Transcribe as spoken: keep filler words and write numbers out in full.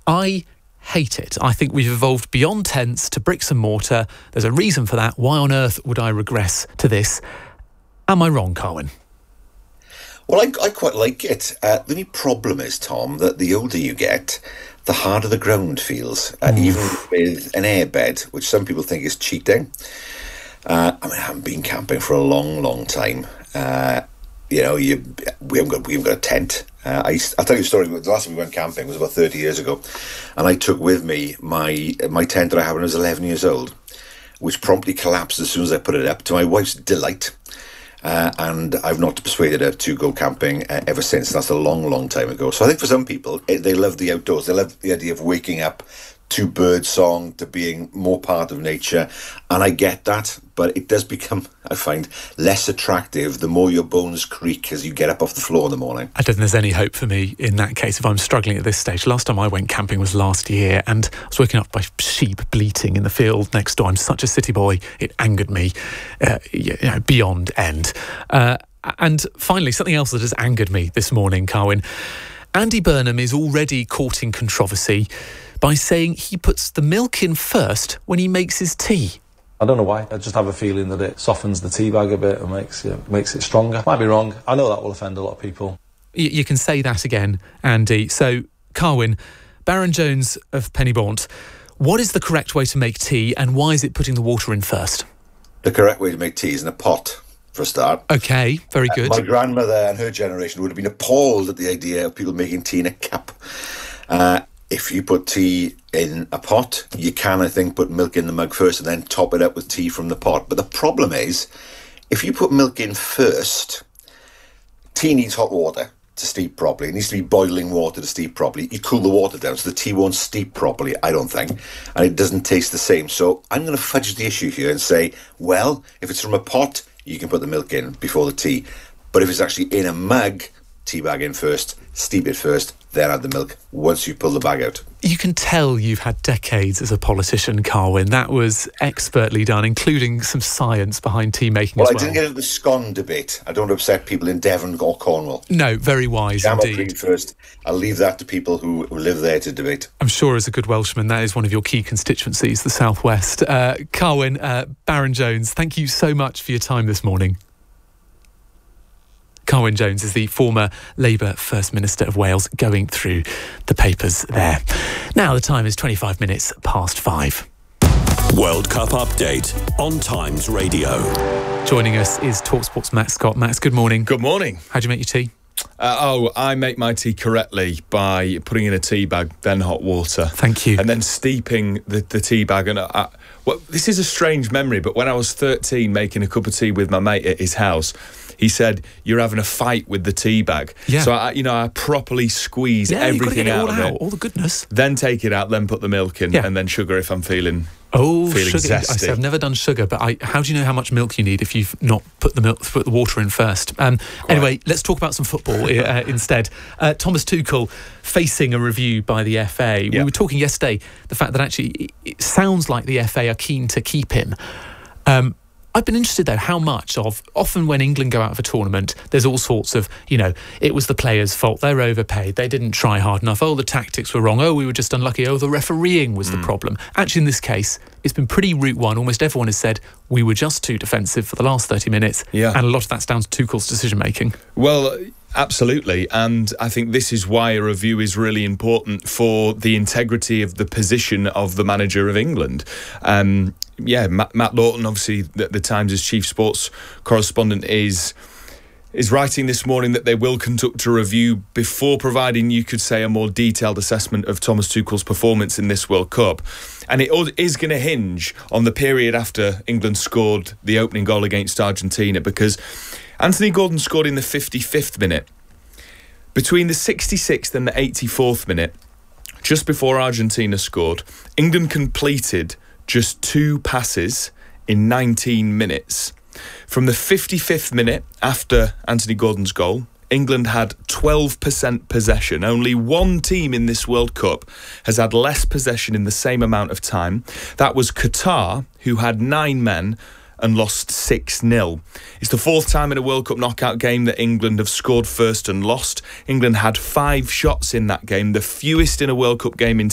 I hate it. I think we've evolved beyond tents to bricks and mortar. There's a reason for that. Why on earth would I regress to this? Am I wrong, Carwyn? Well, I, I quite like it. Uh, the only problem is, Tom, that the older you get, the harder the ground feels, uh, even with an airbed, which some people think is cheating. Uh, I mean, I haven't been camping for a long, long time. Uh, you know, you, we haven't got we haven't got a tent. Uh, I, I'll tell you a story. The last time we went camping was about thirty years ago, and I took with me my my tent that I had when I was eleven years old, which promptly collapsed as soon as I put it up, to my wife's delight. Uh, and I've not persuaded her to go camping uh, ever since. That's a long, long time ago. So I think for some people, it, they love the outdoors. They love the idea of waking up to bird song, to being more part of nature. And I get that, but it does become, I find, less attractive the more your bones creak as you get up off the floor in the morning. I don't think there's any hope for me in that case if I'm struggling at this stage. Last time I went camping was last year, and I was woken up by sheep bleating in the field next door. I'm such a city boy, it angered me uh, you know, beyond end. Uh, and finally, something else that has angered me this morning, Carwyn. Andy Burnham is already courting controversy by saying he puts the milk in first when he makes his tea. I don't know why. I just have a feeling that it softens the tea bag a bit and makes it, makes it stronger. Might be wrong. I know that will offend a lot of people. You, you can say that again, Andy. So, Carwyn, Baron Jones of Penybont, what is the correct way to make tea, and why is it putting the water in first? The correct way to make tea is in a pot, for a start. OK, very good. Uh, my grandmother and her generation would have been appalled at the idea of people making tea in a cup. Uh, If you put tea in a pot, you can, I think, put milk in the mug first and then top it up with tea from the pot. But the problem is, if you put milk in first, tea needs hot water to steep properly. It needs to be boiling water to steep properly. You cool the water down so the tea won't steep properly, I don't think, and it doesn't taste the same. So I'm going to fudge the issue here and say, well, if it's from a pot, you can put the milk in before the tea. But if it's actually in a mug, tea bag in first, steep it first, then add the milk once you pull the bag out. You can tell you've had decades as a politician, Carwyn. That was expertly done, including some science behind tea making well, as well. I didn't get into the scone debate. I don't want to upset people in Devon or Cornwall. No, very wise Jam indeed. or cream first. I'll leave that to people who, who live there to debate. I'm sure as a good Welshman, that is one of your key constituencies, the South West. Uh, Carwyn, uh, Baron Jones, thank you so much for your time this morning. Carwyn Jones is the former Labour First Minister of Wales, going through the papers there. Now the time is twenty-five minutes past five. World Cup update on Times Radio. Joining us is TalkSport's Matt Scott. Matt, good morning. Good morning. How do you make your tea? Uh, oh, I make my tea correctly by putting in a tea bag, then hot water. Thank you. And then steeping the, the tea bag. And I, well, this is a strange memory, but when I was thirteen making a cup of tea with my mate at his house, he said, you're having a fight with the tea bag. Yeah. So, I, you know, I properly squeeze yeah, everything out, out of out, it. all the goodness. Then take it out, then put the milk in, yeah. and then sugar if I'm feeling Oh, feeling sugar. zesty. I say I've never done sugar, but I, how do you know how much milk you need if you've not put the milk, put the water in first? Um, anyway, let's talk about some football uh, instead. Uh, Thomas Tuchel facing a review by the F A. Yep. We were talking yesterday, the fact that actually it sounds like the F A are keen to keep him. Um, I've been interested, though, how much of, often when England go out of a tournament, there's all sorts of, you know, it was the players' fault, they're overpaid, they didn't try hard enough, oh, the tactics were wrong, oh, we were just unlucky, oh, the refereeing was mm. the problem. Actually, in this case, it's been pretty route one. Almost everyone has said we were just too defensive for the last thirty minutes, yeah. and a lot of that's down to Tuchel's decision-making. Well, absolutely, and I think this is why a review is really important for the integrity of the position of the manager of England. Um, yeah, Matt, Matt Lawton, obviously the, the Times' chief sports correspondent, is is writing this morning that they will conduct a review before providing, you could say, a more detailed assessment of Thomas Tuchel's performance in this World Cup. And it is going to hinge on the period after England scored the opening goal against Argentina, because Anthony Gordon scored in the fifty-fifth minute. Between the sixty-sixth and the eighty-fourth minute, just before Argentina scored, England completed just two passes in nineteen minutes. From the fifty-fifth minute after Anthony Gordon's goal, England had twelve percent possession. Only one team in this World Cup has had less possession in the same amount of time. That was Qatar, who had nine men and lost six nil. It's the fourth time in a World Cup knockout game that England have scored first and lost. England had five shots in that game, the fewest in a World Cup game in